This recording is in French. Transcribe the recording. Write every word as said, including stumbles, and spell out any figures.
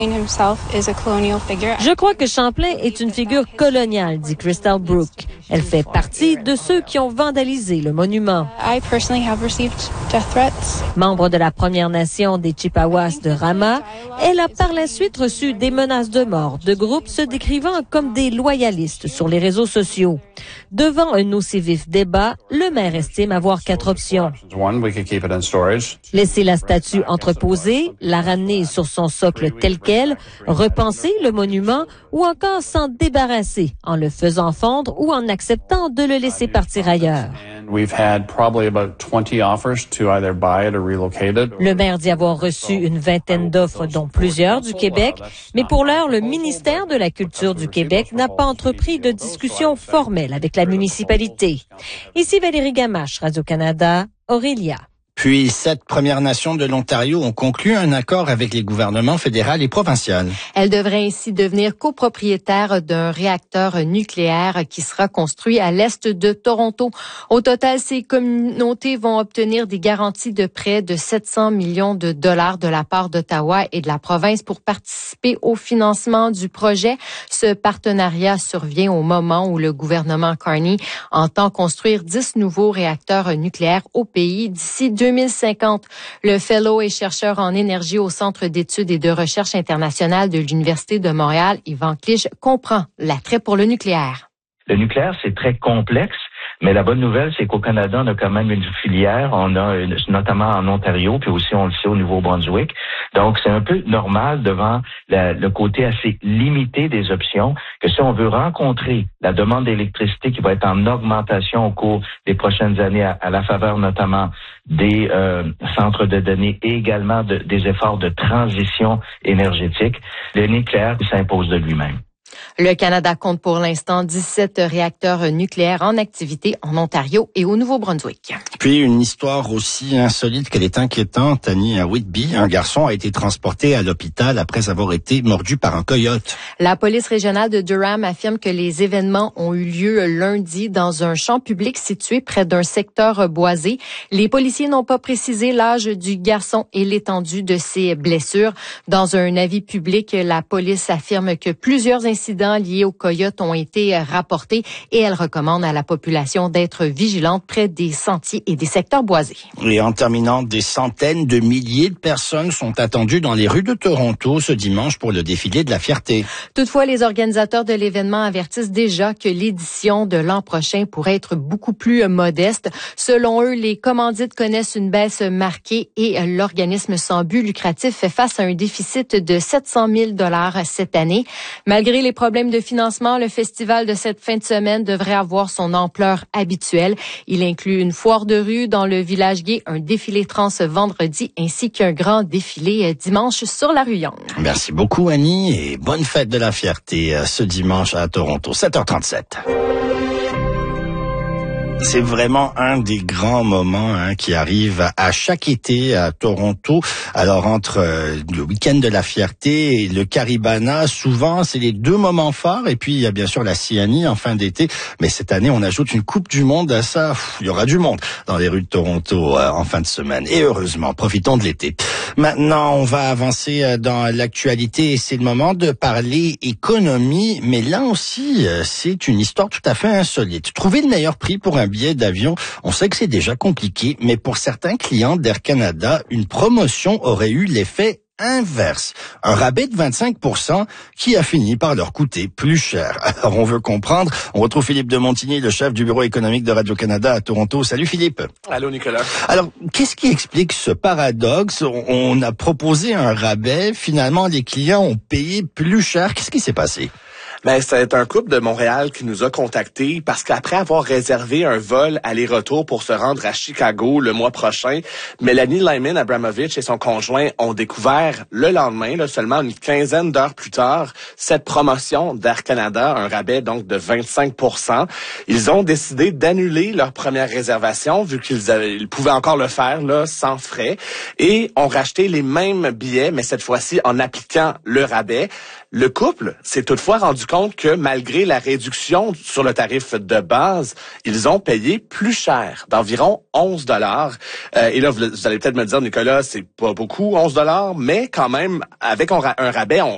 Je crois que Champlain est une figure coloniale, dit Crystal Brook. Elle fait partie de ceux qui ont vandalisé le monument. Membre de la Première Nation des Chippewas de Rama, elle a par la suite reçu des menaces de mort de groupes se décrivant comme des loyalistes sur les réseaux sociaux. Devant un aussi vif débat, le maire estime avoir quatre options. Laisser la statue entreposée, la ramener sur son socle tel quel, repenser le monument ou encore s'en débarrasser en le faisant fondre ou en acceptant de le laisser partir ailleurs. Le maire dit avoir reçu une vingtaine d'offres, dont plusieurs du Québec, mais pour l'heure, le ministère de la Culture du Québec n'a pas entrepris de discussion formelle avec la municipalité. Ici Valérie Gamache, Radio-Canada, Aurélia. Puis, sept Premières Nations de l'Ontario ont conclu un accord avec les gouvernements fédéral et provincial. Elles devraient ainsi devenir copropriétaires d'un réacteur nucléaire qui sera construit à l'est de Toronto. Au total, ces communautés vont obtenir des garanties de près de sept cents millions de dollars de la part d'Ottawa et de la province pour participer au financement du projet. Ce partenariat survient au moment où le gouvernement Carney entend construire dix nouveaux réacteurs nucléaires au pays d'ici deux mille cinquante. Le fellow et chercheur en énergie au Centre d'études et de recherche internationale de l'Université de Montréal, Yvan Clich, comprend l'attrait pour le nucléaire. Le nucléaire, c'est très complexe, mais la bonne nouvelle, c'est qu'au Canada, on a quand même une filière. On a une, notamment en Ontario, puis aussi on le sait au Nouveau-Brunswick. Donc, c'est un peu normal devant la, le côté assez limité des options que si on veut rencontrer la demande d'électricité qui va être en augmentation au cours des prochaines années à, à la faveur notamment des euh, centres de données et également de, des efforts de transition énergétique, le nucléaire s'impose de lui-même. Le Canada compte pour l'instant dix-sept réacteurs nucléaires en activité en Ontario et au Nouveau-Brunswick. Puis une histoire aussi insolite qu'elle est inquiétante, Annie, à Whitby. Un garçon a été transporté à l'hôpital après avoir été mordu par un coyote. La police régionale de Durham affirme que les événements ont eu lieu lundi dans un champ public situé près d'un secteur boisé. Les policiers n'ont pas précisé l'âge du garçon et l'étendue de ses blessures. Dans un avis public, la police affirme que plusieurs incidents liés aux coyotes ont été rapportés et elle recommande à la population d'être vigilante près des sentiers et des secteurs boisés. Et en terminant, des centaines de milliers de personnes sont attendues dans les rues de Toronto ce dimanche pour le défilé de la fierté. Toutefois, les organisateurs de l'événement avertissent déjà que l'édition de l'an prochain pourrait être beaucoup plus modeste. Selon eux, les commandites connaissent une baisse marquée et l'organisme sans but lucratif fait face à un déficit de sept cent mille dollars cette année. Malgré les problèmes de financement, le festival de cette fin de semaine devrait avoir son ampleur habituelle. Il inclut une foire de rue dans le village gay, un défilé trans vendredi ainsi qu'un grand défilé dimanche sur la rue Yonge. Merci beaucoup Annie et bonne fête de la fierté ce dimanche à Toronto, sept heures trente-sept. C'est vraiment un des grands moments hein, qui arrive à chaque été à Toronto. Alors entre euh, le week-end de la fierté et le Caribana, souvent c'est les deux moments forts. Et puis il y a bien sûr la C N I en fin d'été. Mais cette année on ajoute une Coupe du Monde à ça. Pff, il y aura du monde dans les rues de Toronto euh, en fin de semaine. Et heureusement, profitons de l'été. Maintenant on va avancer euh, dans l'actualité. C'est le moment de parler économie. Mais là aussi euh, c'est une histoire tout à fait insolite. Trouver le meilleur prix pour un billet d'avion, on sait que c'est déjà compliqué, mais pour certains clients d'Air Canada, une promotion aurait eu l'effet inverse. Un rabais de vingt-cinq pour cent qui a fini par leur coûter plus cher. Alors on veut comprendre. On retrouve Philippe de Montigny, le chef du bureau économique de Radio-Canada à Toronto. Salut Philippe. Allô Nicolas. Alors, qu'est-ce qui explique ce paradoxe? On a proposé un rabais, finalement les clients ont payé plus cher. Qu'est-ce qui s'est passé? Ben, c'est un couple de Montréal qui nous a contactés parce qu'après avoir réservé un vol aller-retour pour se rendre à Chicago le mois prochain, Mélanie Lyman Abramovich et son conjoint ont découvert le lendemain, là, seulement une quinzaine d'heures plus tard, cette promotion d'Air Canada, un rabais donc de vingt-cinq pour cent. Ils ont décidé d'annuler leur première réservation vu qu'ils avaient, ils pouvaient encore le faire là sans frais et ont racheté les mêmes billets, mais cette fois-ci en appliquant le rabais. Le couple s'est toutefois rendu compte que malgré la réduction sur le tarif de base, ils ont payé plus cher, d'environ onze dollars. Euh, et là, vous, vous allez peut-être me dire, Nicolas, c'est pas beaucoup, onze dollars, mais quand même, avec un, un rabais, on,